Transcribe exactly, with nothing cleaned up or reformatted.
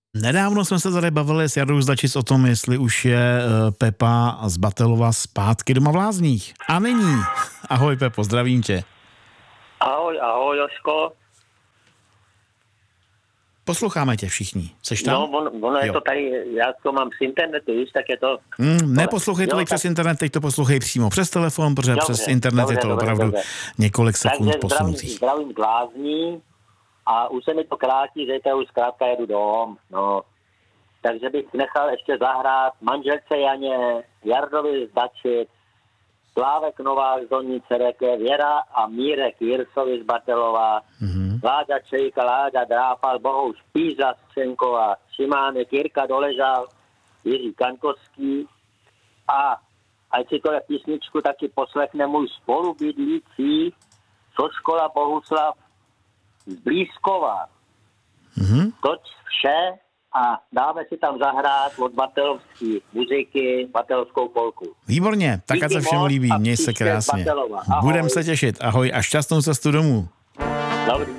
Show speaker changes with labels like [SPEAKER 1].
[SPEAKER 1] Nedávno jsme se tady bavili s Jardou Zdačic o tom, jestli už je Pepa z Batelova zpátky doma v Lázních. A není. Ahoj Pepo, zdravím tě.
[SPEAKER 2] Ahoj, ahoj Jožko.
[SPEAKER 1] Posloucháme tě všichni. Seš tam?
[SPEAKER 2] No, on, ono je to tady, já to mám z internetu, víš, tak je to...
[SPEAKER 1] Mm, neposlouchej to přes internet, teď to poslouchej přímo přes telefon, protože dobře, přes internet dobře, je to dobře, opravdu dobře. několik sekund posunutých.
[SPEAKER 2] Zdravím z Lázní a už se mi to krátí, že to už zkrátka jedu dom, no. Takže bych nechal ještě zahrát manželce Janě, Jardovi Zdačic, Slávek Novák z Dolní Cerekve, Věra a Mírek Jirsovi z Batelova, mm-hmm. Láďa Čejka, Láďa Drápal, Bohuš Píza Střenková, Šimánek, Jirka Doležal, Jiří Kankovský a ať si tohle písničku taky poslechne můj spolubydlící Soškola Bohuslav z Blízkova. Mm-hmm. Toť vše a dáme si tam zahrát od batelovské muziky, batelovskou polku.
[SPEAKER 1] Výborně, tak ať se všem líbí, měj se krásně. Budem se těšit, ahoj a šťastnou cestu domů.
[SPEAKER 2] Dobrý.